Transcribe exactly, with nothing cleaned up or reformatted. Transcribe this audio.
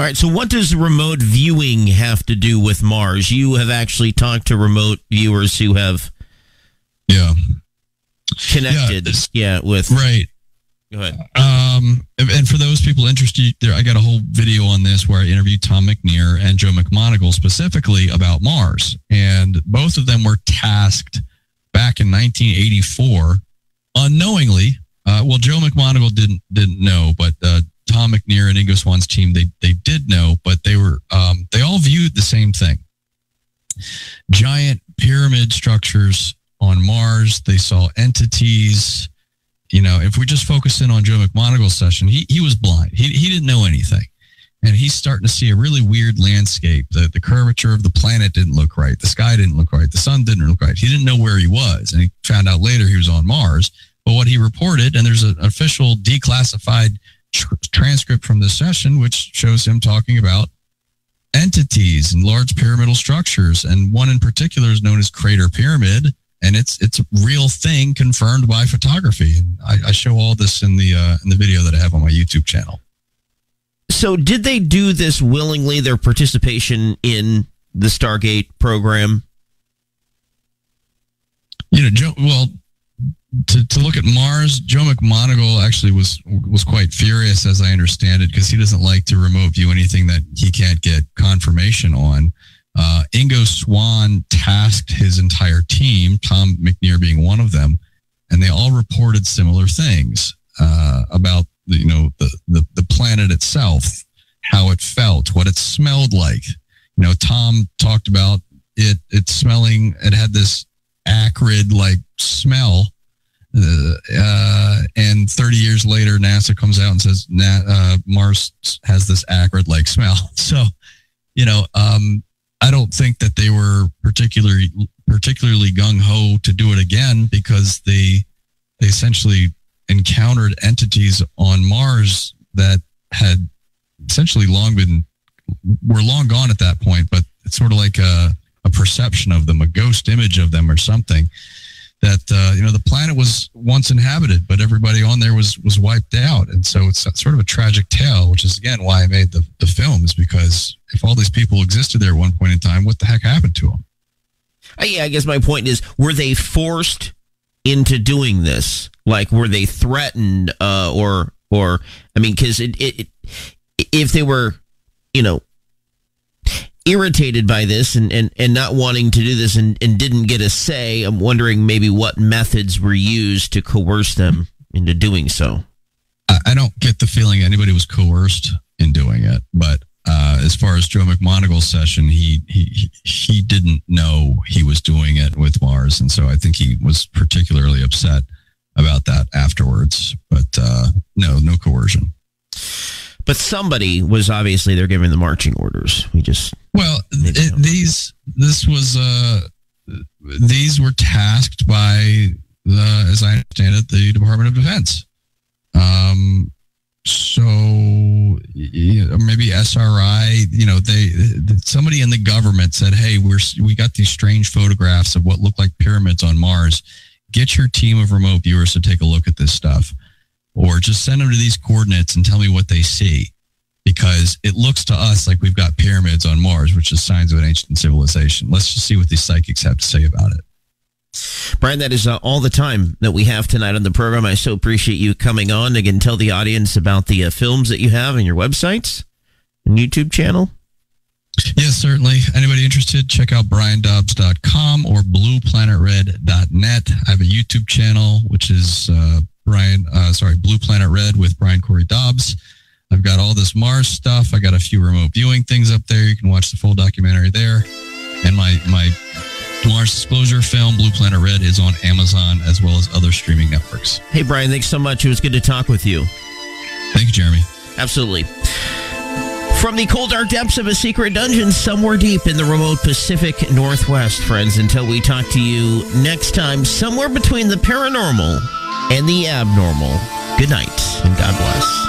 All right, so what does remote viewing have to do with Mars? You have actually talked to remote viewers who have yeah connected yeah, yeah with... Right. Go ahead. Um, and for those people interested, there, I got a whole video on this where I interviewed Tom McNear and Joe McMoneagle specifically about Mars. And both of them were tasked back in nineteen eighty-four unknowingly. Uh, well, Joe McMoneagle didn't didn't know, but uh, Tom McNear and Ingo Swann's team, they they did know, but they were um, they all viewed the same thing. Giant pyramid structures on Mars. They saw entities. You know, if we just focus in on Joe McMoneagle's session, he he was blind. He he didn't know anything. And he's starting to see a really weird landscape. The the curvature of the planet didn't look right. The sky didn't look right. The sun didn't look right. He didn't know where he was. And he found out later he was on Mars. But what he reported, and there's an official declassified tr- transcript from this session, which shows him talking about entities and large pyramidal structures. And one in particular is known as Crater Pyramid. And it's it's a real thing confirmed by photography. And I, I show all this in the uh, in the video that I have on my YouTube channel. So did they do this willingly, their participation in the Stargate program? You know, Joe, well, to, to look at Mars, Joe McMoneagle actually was was quite furious, as I understand it, because he doesn't like to remote view anything that he can't get confirmation on. Uh, Ingo Swann tasked his entire team, Tom McNear being one of them, and they all reported similar things uh, about you know the, the the planet itself, how it felt, what it smelled like. You know, Tom talked about it. It smelling. It had this acrid like smell. Uh, uh, and thirty years later, NASA comes out and says Na- uh, Mars has this acrid like smell. So, you know. Um, I don't think that they were particularly particularly gung ho to do it again because they they essentially encountered entities on Mars that had essentially long been were long gone at that point. But it's sort of like a, a perception of them, a ghost image of them, or something. That uh, you know the planet was once inhabited, but everybody on there was was wiped out, and so it's sort of a tragic tale. Which is again why I made the the film, is because if all these people existed there at one point in time, what the heck happened to them? Uh, yeah, I guess my point is, were they forced into doing this? Like, were they threatened, uh, or or I mean, because it, it, it, if they were, you know, irritated by this and, and, and not wanting to do this and, and didn't get a say, I'm wondering maybe what methods were used to coerce them into doing so. I, I don't get the feeling anybody was coerced in doing it, but uh, as far as Joe McMoneagle's session, he, he he didn't know he was doing it with Mars, and so I think he was particularly upset about that afterwards. But uh, no, no coercion. But somebody was obviously they're giving the marching orders. We just well it, these this was uh, these were tasked by the, as I understand it, the Department of Defense. Um, so you know, maybe S R I. You know, they somebody in the government said, "Hey, we're we got these strange photographs of what look like pyramids on Mars. Get your team of remote viewers to take a look at this stuff." Or just send them to these coordinates and tell me what they see. Because it looks to us like we've got pyramids on Mars, which is signs of an ancient civilization. Let's just see what these psychics have to say about it. Brian, that is uh, all the time that we have tonight on the program. I so appreciate you coming on. Again, tell the audience about the uh, films that you have on your websites and YouTube channel. Yes, certainly. Anybody interested, check out brian dobbs dot com or blue planet red dot net. I have a YouTube channel, which is... Uh, Brian, uh, sorry, Blue Planet Red with Brian Corey Dobbs. I've got all this Mars stuff. I got a few remote viewing things up there. You can watch the full documentary there. And my my Mars Disclosure film, Blue Planet Red, is on Amazon as well as other streaming networks. Hey, Brian, thanks so much. It was good to talk with you. Thank you, Jeremy. Absolutely. From the cold, dark depths of a secret dungeon somewhere deep in the remote Pacific Northwest, friends, until we talk to you next time, somewhere between the paranormal and the abnormal. Good night, and God bless.